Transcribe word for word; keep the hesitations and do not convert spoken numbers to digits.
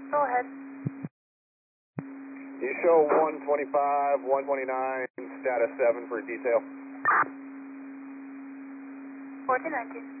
Go ahead. You show one twenty-five, one twenty-nine, status seven for detail. fourteen nineteen.